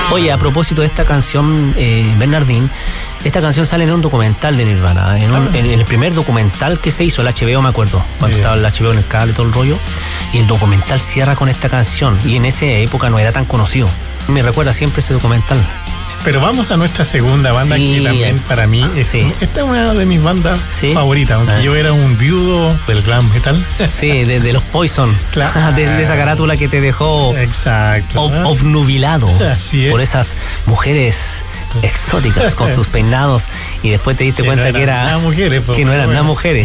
Oye, a propósito de esta canción, Bernardín, esta canción sale en un documental de Nirvana, en el primer documental que se hizo, el HBO, me acuerdo, cuando estaba el HBO en el cable y todo el rollo, y el documental cierra con esta canción, y en esa época no era tan conocido. Me recuerda siempre ese documental. Pero vamos a nuestra segunda banda, que también para mí es esta es una de mis bandas favoritas, aunque yo era un viudo del glam metal. Sí, de los Poison. Claro. De esa carátula que te dejó obnubilado por esas mujeres exóticas con sus peinados, y después te diste cuenta que no eran nada mujeres.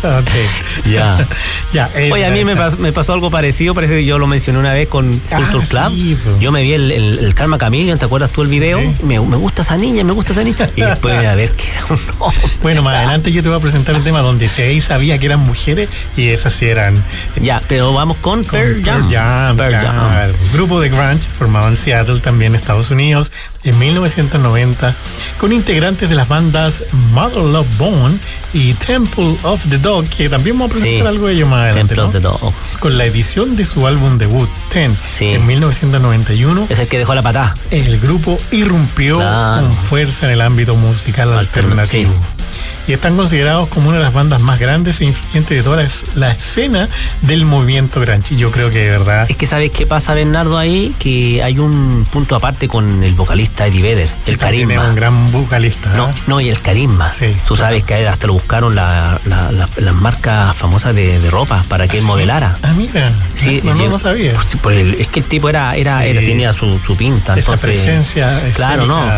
Oye, a mí me pasó algo parecido, parece que yo lo mencioné una vez con Culture Club. Yo me vi el Karma Chameleon, ¿te acuerdas tú el video? Me gusta esa niña, y después a ver que era un hombre. Bueno, más adelante yo te voy a presentar un tema donde se sabía que eran mujeres y esas sí eran. Pero vamos con Pearl Jam. Grupo de grunge formado en Seattle, también Estados Unidos, en 1990, con integrantes de las bandas Mother Love Bone y Temple of the Dog, que también vamos a presentar algo de ellos más adelante, Temple of the Dog. Con la edición de su álbum debut, 10, en 1991. Es el que dejó la patada. El grupo irrumpió con fuerza en el ámbito musical alternativo. Y están considerados como una de las bandas más grandes e influyentes de toda la escena del movimiento grunge. Y yo creo que de verdad... Es que ¿sabes qué pasa, Bernardo, ahí? Que hay un punto aparte con el vocalista Eddie Vedder, el carisma. Es un gran vocalista. Y el carisma. Tú sabes que hasta lo buscaron las marcas famosas de ropa para que él modelara. Mira. Sí, no sabía. Es que el tipo tenía su pinta. Esa entonces, presencia escénica. Claro,